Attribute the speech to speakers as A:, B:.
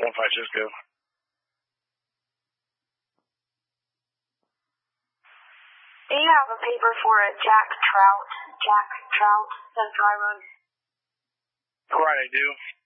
A: Cisco.
B: Do you have a paper for a Jack Trout, Central Road?
A: Right, I do.